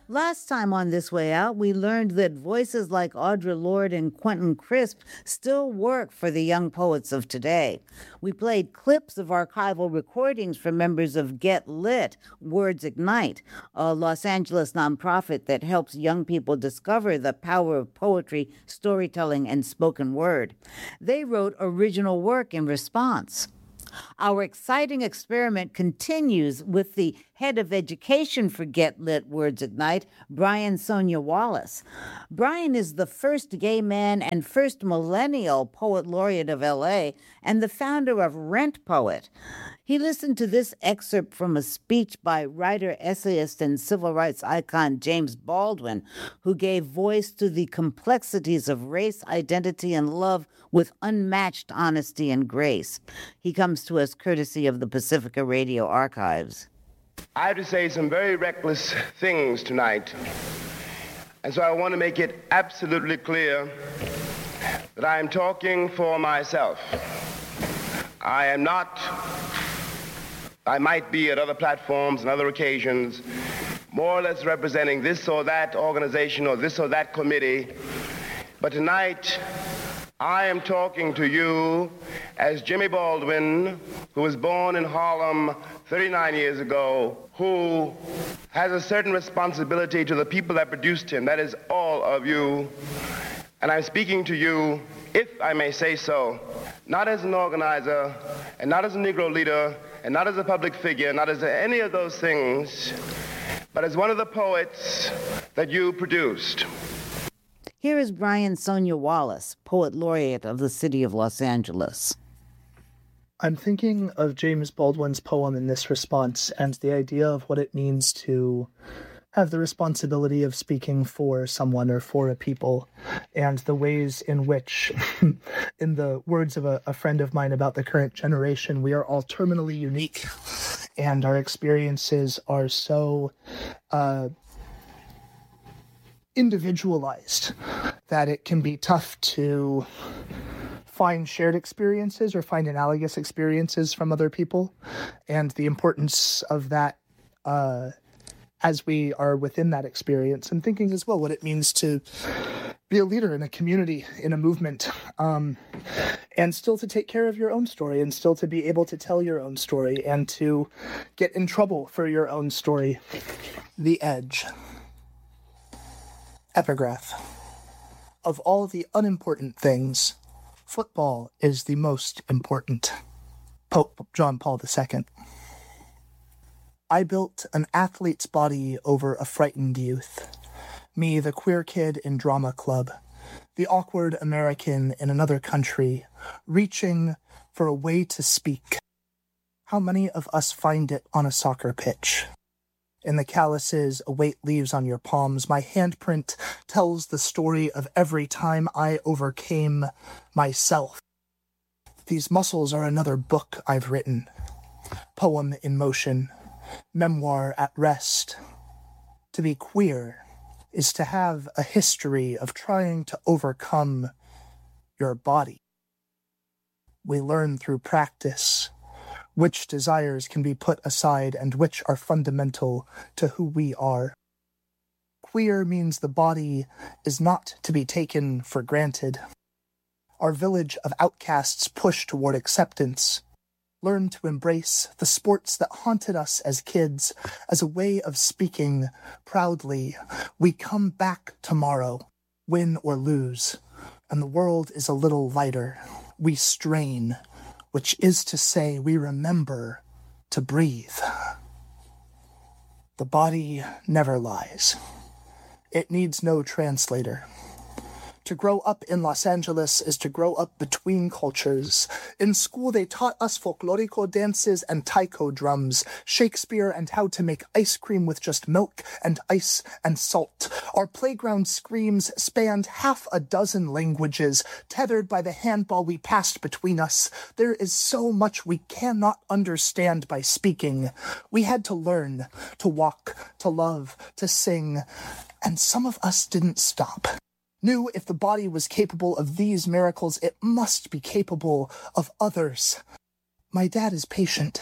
Last time on This Way Out, we learned that voices like Audre Lorde and Quentin Crisp still work for the young poets of today. We played clips of archival recordings from members of Get Lit, Words Ignite, a Los Angeles nonprofit that helps young people discover the power of poetry, storytelling, and spoken word. They wrote original work in response. Our exciting experiment continues with the head of education for Get Lit Words Ignite, Brian Sonia Wallace. Brian is the first gay man and first millennial poet laureate of LA and the founder of Rent Poet. He listened to this excerpt from a speech by writer, essayist, and civil rights icon James Baldwin, who gave voice to the complexities of race, identity, and love with unmatched honesty and grace. He comes to us courtesy of the Pacifica Radio Archives. I have to say some very reckless things tonight, and so I want to make it absolutely clear that I am talking for myself. I am not, I might be at other platforms and other occasions, more or less representing this or that organization or this or that committee, but tonight I am talking to you as Jimmy Baldwin, who was born in Harlem 39 years ago, who has a certain responsibility to the people that produced him. That is all of you. And I'm speaking to you, if I may say so, not as an organizer, and not as a Negro leader, and not as a public figure, not as any of those things, but as one of the poets that you produced. Here is Brian Sonia Wallace, Poet Laureate of the City of Los Angeles. I'm thinking of James Baldwin's poem in this response and the idea of what it means to have the responsibility of speaking for someone or for a people, and the ways in which, in the words of a friend of mine about the current generation, we are all terminally unique, and our experiences are so individualized that it can be tough to find shared experiences or find analogous experiences from other people, and the importance of that as we are within that experience, and thinking as well what it means to be a leader in a community, in a movement, and still to take care of your own story, and still to be able to tell your own story, and to get in trouble for your own story. The Edge. Epigraph. Of all the unimportant things, football is the most important. Pope John Paul II. I built an athlete's body over a frightened youth. Me, the queer kid in drama club, the awkward American in another country, reaching for a way to speak. How many of us find it on a soccer pitch? In the calluses a weight leaves on your palms, my handprint tells the story of every time I overcame myself. These muscles are another book I've written. Poem in motion, memoir at rest. To be queer is to have a history of trying to overcome your body. We learn through practice which desires can be put aside and which are fundamental to who we are. Queer means the body is not to be taken for granted. Our village of outcasts push toward acceptance. Learn to embrace the sports that haunted us as kids as a way of speaking proudly. We come back tomorrow, win or lose, and the world is a little lighter. We strain, which is to say we remember to breathe. The body never lies. It needs no translator. To grow up in Los Angeles is to grow up between cultures. In school, they taught us folklorico dances and taiko drums, Shakespeare and how to make ice cream with just milk and ice and salt. Our playground screams spanned half a dozen languages, tethered by the handball we passed between us. There is so much we cannot understand by speaking. We had to learn, to walk, to love, to sing, and some of us didn't stop. Knew if the body was capable of these miracles, it must be capable of others. My dad is patient.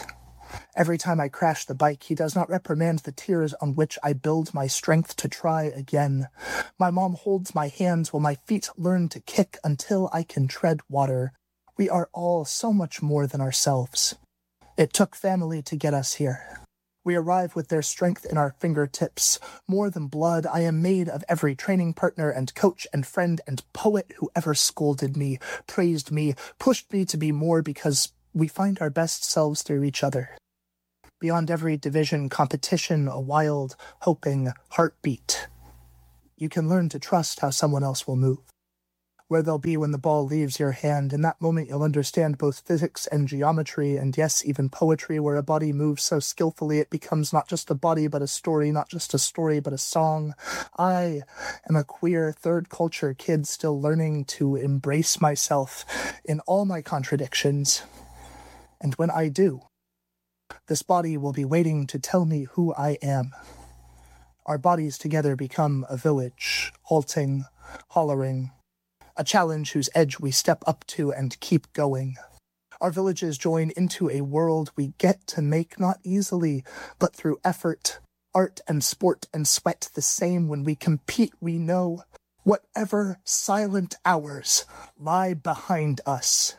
Every time I crash the bike, he does not reprimand the tears on which I build my strength to try again. My mom holds my hands while my feet learn to kick until I can tread water. We are all so much more than ourselves. It took family to get us here. We arrive with their strength in our fingertips. More than blood, I am made of every training partner and coach and friend and poet who ever scolded me, praised me, pushed me to be more, because we find our best selves through each other. Beyond every division, competition, a wild, hoping heartbeat. You can learn to trust how someone else will move, where they'll be when the ball leaves your hand. In that moment, you'll understand both physics and geometry, and yes, even poetry, where a body moves so skillfully it becomes not just a body but a story, not just a story but a song. I am a queer third culture kid still learning to embrace myself in all my contradictions. And when I do, this body will be waiting to tell me who I am. Our bodies together become a village, halting, hollering, a challenge whose edge we step up to and keep going. Our villages join into a world we get to make not easily, but through effort, art and sport and sweat. The same when we compete, we know whatever silent hours lie behind us,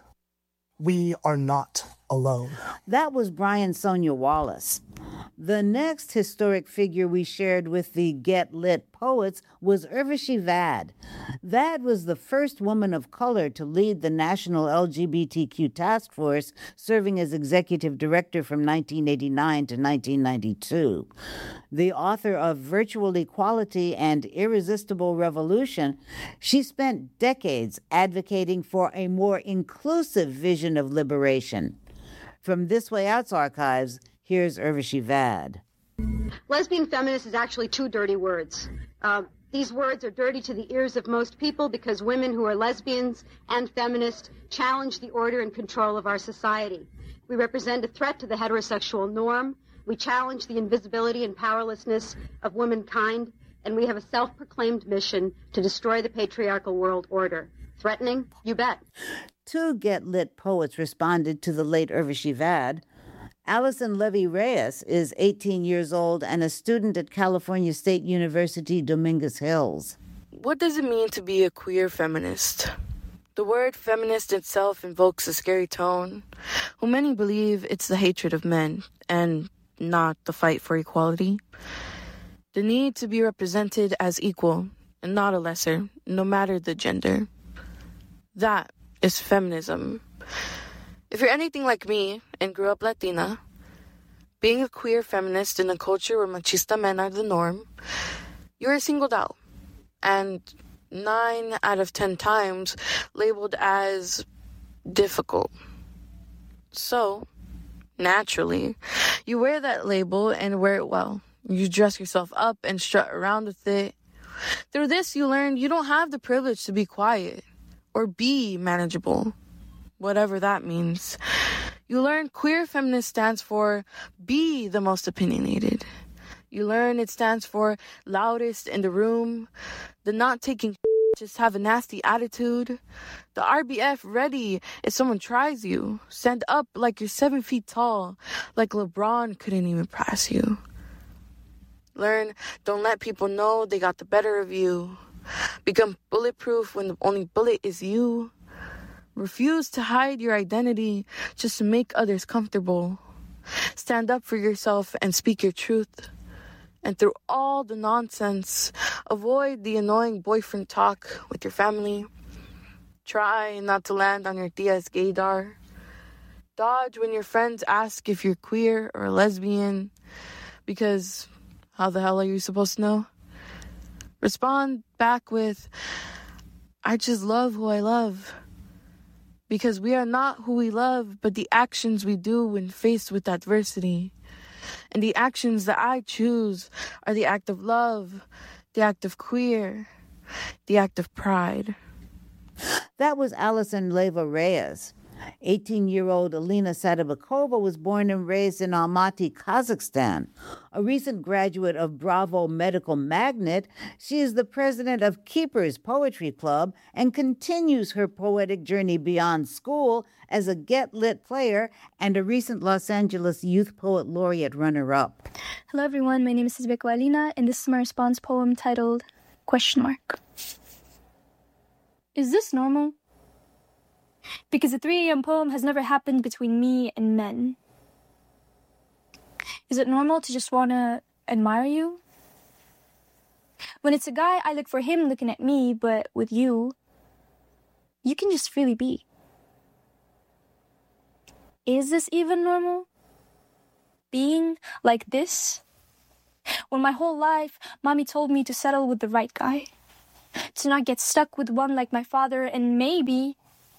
we are not alone. That was Brian Sonia Wallace. The next historic figure we shared with the Get Lit poets was Urvashi Vad. Vad was the first woman of color to lead the National LGBTQ Task Force, serving as executive director from 1989 to 1992. The author of Virtual Equality and Irresistible Revolution, she spent decades advocating for a more inclusive vision of liberation. From This Way Out's archives, here's Urvashi Vad. Lesbian feminist is actually two dirty words. These words are dirty to the ears of most people because women who are lesbians and feminists challenge the order and control of our society. We represent a threat to the heterosexual norm. We challenge the invisibility and powerlessness of womankind, and we have a self-proclaimed mission to destroy the patriarchal world order. Threatening? You bet. Two Get Lit poets responded to the late Urvashi Vad. Allison Levy Reyes is 18 years old and a student at California State University, Dominguez Hills. What does it mean to be a queer feminist? The word feminist itself invokes a scary tone, who many believe it's the hatred of men and not the fight for equality. The need to be represented as equal and not a lesser, no matter the gender. That is feminism. If you're anything like me and grew up Latina, being a queer feminist in a culture where machista men are the norm, you're singled out and 9 out of 10 times labeled as difficult. So, naturally, you wear that label and wear it well. You dress yourself up and strut around with it. Through this, you learn you don't have the privilege to be quiet or be manageable, whatever that means. You learn queer feminist stands for be the most opinionated. You learn it stands for loudest in the room, the not taking just have a nasty attitude, the RBF ready if someone tries you, stand up like you're 7 feet tall, like LeBron couldn't even pass you. Learn don't let people know they got the better of you. Become bulletproof when the only bullet is you. Refuse to hide your identity just to make others comfortable. Stand up for yourself and speak your truth. And through all the nonsense, avoid the annoying boyfriend talk with your family. Try not to land on your tia's gaydar. Dodge when your friends ask if you're queer or lesbian, because how the hell are you supposed to know? Respond back with, I just love who I love. Because we are not who we love, but the actions we do when faced with adversity. And the actions that I choose are the act of love, the act of queer, the act of pride. That was Allison Leva Reyes. 18-year-old Alina Sadibakova was born and raised in Almaty, Kazakhstan. A recent graduate of Bravo Medical Magnet, she is the president of Keepers Poetry Club and continues her poetic journey beyond school as a Get Lit player and a recent Los Angeles Youth Poet Laureate runner-up. Hello everyone, my name is Sadibakova Alina, and this is my response poem titled Question Mark. Is this normal? Because a 3 a.m. poem has never happened between me and men. Is it normal to just want to admire you? When it's a guy, I look for him looking at me, but with you, you can just freely be. Is this even normal? Being like this? When my whole life, mommy told me to settle with the right guy. To not get stuck with one like my father, and maybe,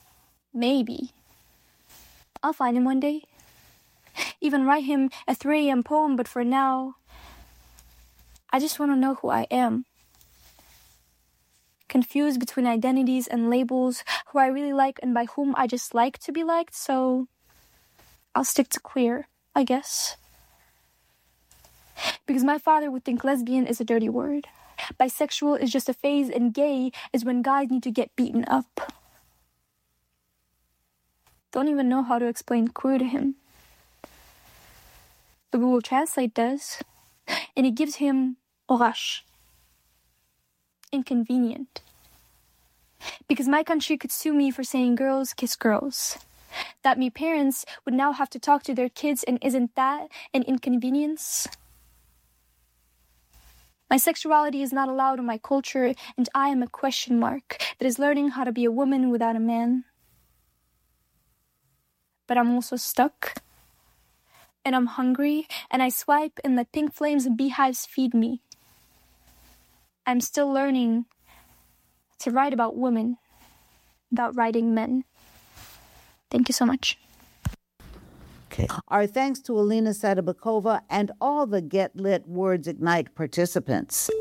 I'll find him one day. Even write him a 3 a.m. poem, but for now, I just want to know who I am. Confused between identities and labels, who I really like and by whom I just like to be liked, so I'll stick to queer, I guess. Because my father would think lesbian is a dirty word. Bisexual is just a phase, and gay is when guys need to get beaten up. Don't even know how to explain queer to him. The Google Translate does, and it gives him orash, inconvenient. Because my country could sue me for saying girls kiss girls. That me parents would now have to talk to their kids, and isn't that an inconvenience? My sexuality is not allowed in my culture, and I am a question mark that is learning how to be a woman without a man. But I'm also stuck, and I'm hungry, and I swipe and let pink flames and beehives feed me. I'm still learning to write about women without writing men. Thank you so much. Okay. Our thanks to Alina Sadibakova and all the Get Lit Words Ignite participants.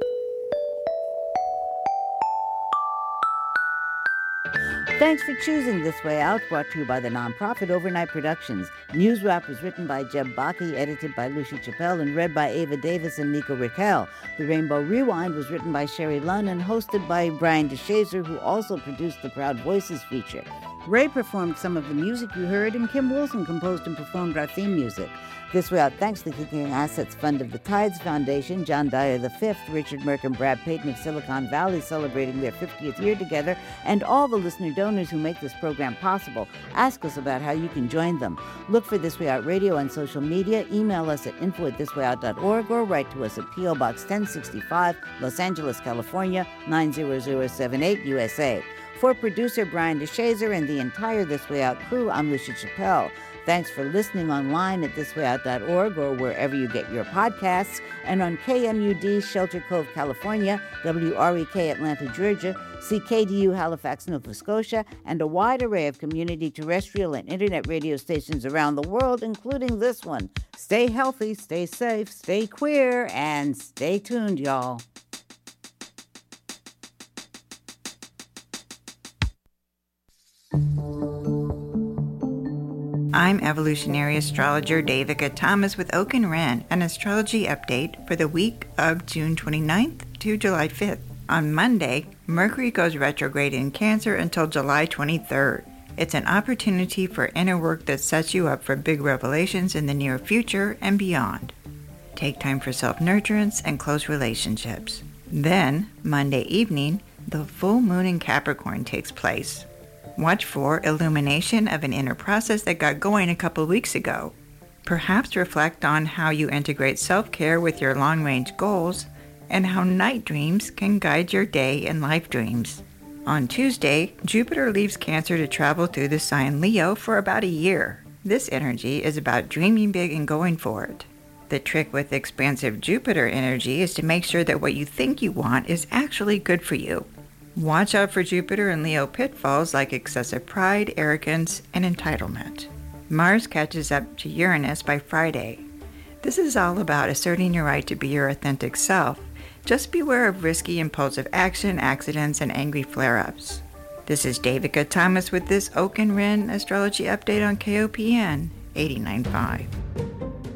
Thanks for choosing This Way Out, brought to you by the nonprofit Overnight Productions. News Wrap was written by Jeb Baki, edited by Lucy Chappelle, and read by Ava Davis and Nico Raquel. The Rainbow Rewind was written by Sherry Lunn and hosted by Brian DeShazer, who also produced the Proud Voices feature. Ray performed some of the music you heard, and Kim Wilson composed and performed our theme music. This Way Out thanks to the Kicking Assets Fund of the Tides Foundation, John Dyer V, Richard Merck, and Brad Payton of Silicon Valley celebrating their 50th year together, and all the listener donors who make this program possible. Ask us about how you can join them. Look for This Way Out Radio on social media, email us at info@thiswayout.org, or write to us at P.O. Box 1065, Los Angeles, California, 90078, USA. For producer Brian DeShazer and the entire This Way Out crew, I'm Lucy Chappelle. Thanks for listening online at thiswayout.org or wherever you get your podcasts, and on KMUD Shelter Cove, California, WREK Atlanta, Georgia, CKDU Halifax, Nova Scotia, and a wide array of community terrestrial and internet radio stations around the world, including this one. Stay healthy, stay safe, stay queer, and stay tuned, y'all. I'm evolutionary astrologer Devika Thomas with Oak and Wren, an astrology update for the week of June 29th to July 5th. On Monday, Mercury goes retrograde in Cancer until July 23rd. It's an opportunity for inner work that sets you up for big revelations in the near future and beyond. Take time for self-nurturance and close relationships. Then, Monday evening, the full moon in Capricorn takes place. Watch for illumination of an inner process that got going a couple weeks ago. Perhaps reflect on how you integrate self-care with your long-range goals and how night dreams can guide your day and life dreams. On Tuesday, Jupiter leaves Cancer to travel through the sign Leo for about a year. This energy is about dreaming big and going for it. The trick with expansive Jupiter energy is to make sure that what you think you want is actually good for you. Watch out for Jupiter and Leo pitfalls like excessive pride, arrogance, and entitlement. Mars catches up to Uranus by Friday. This is all about asserting your right to be your authentic self. Just beware of risky, impulsive action, accidents, and angry flare-ups. This is Davica Thomas with this Oak and Wren astrology update on KOPN 89.5.